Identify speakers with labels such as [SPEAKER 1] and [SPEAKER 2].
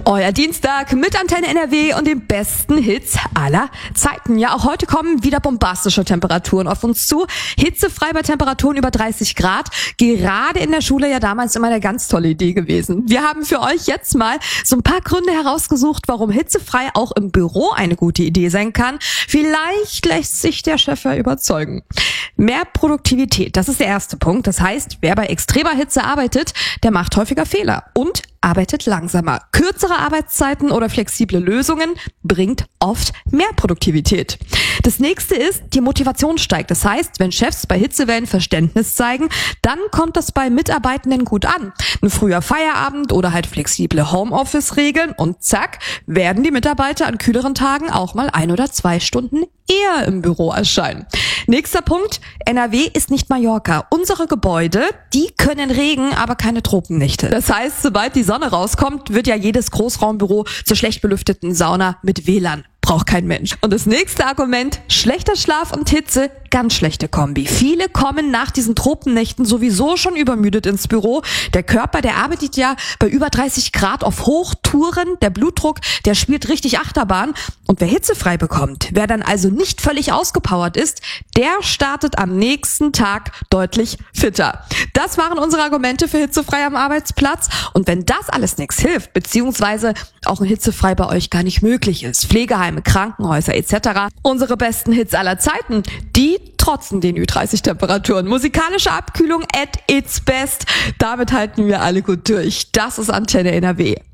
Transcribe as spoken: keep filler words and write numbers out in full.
[SPEAKER 1] Euer Dienstag mit Antenne N R W und den besten Hits aller Zeiten. Ja, auch heute kommen wieder bombastische Temperaturen auf uns zu. Hitzefrei bei Temperaturen über dreißig Grad. Gerade in der Schule ja damals immer eine ganz tolle Idee gewesen. Wir haben für euch jetzt mal so ein paar Gründe herausgesucht, warum hitzefrei auch im Büro eine gute Idee sein kann. Vielleicht lässt sich der Chef ja überzeugen. Mehr Produktivität, das ist der erste Punkt. Das heißt, wer bei extremer Hitze arbeitet, der macht häufiger Fehler und arbeitet langsamer. Kürzere Arbeitszeiten oder flexible Lösungen bringt oft mehr Produktivität. Das nächste ist, die Motivation steigt. Das heißt, wenn Chefs bei Hitzewellen Verständnis zeigen, dann kommt das bei Mitarbeitenden gut an. Ein früher Feierabend oder halt flexible Homeoffice-Regeln und zack, werden die Mitarbeiter an kühleren Tagen auch mal ein oder zwei Stunden eher im Büro erscheinen. Nächster Punkt, N R W ist nicht Mallorca. Unsere Gebäude, die können Regen, aber keine Tropennächte. Das heißt, sobald die Sonne rauskommt, wird ja jedes Großraumbüro zur schlecht belüfteten Sauna mit W L A N. Braucht kein Mensch. Und das nächste Argument, schlechter Schlaf und Hitze, ganz schlechte Kombi. Viele kommen nach diesen Tropennächten sowieso schon übermüdet ins Büro. Der Körper, der arbeitet ja bei über dreißig Grad auf Hochtouren. Der Blutdruck, der spielt richtig Achterbahn. Und wer hitzefrei bekommt, wer dann also nicht völlig ausgepowert ist, der startet am nächsten Tag deutlich fitter. Das waren unsere Argumente für hitzefrei am Arbeitsplatz. Und wenn das alles nichts hilft, beziehungsweise auch ein hitzefrei bei euch gar nicht möglich ist, Pflegeheime, Krankenhäuser et cetera, unsere besten Hits aller Zeiten, die trotzen den Ü dreißig Temperaturen. Musikalische Abkühlung at its best. Damit halten wir alle gut durch. Das ist Antenne N R W.